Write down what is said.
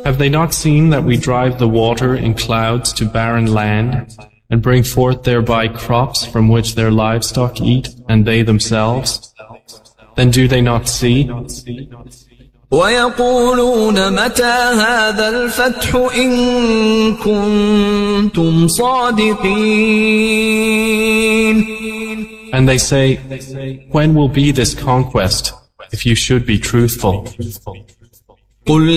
Have they not seen that we drive the water in clouds to barren land, and bring forth thereby crops from which their livestock eat, and they themselves? Then do they not see? ويقولون متى هذا الفتح إن كنتم صادقين. And they say, when will be this conquest, if you should be truthful? قل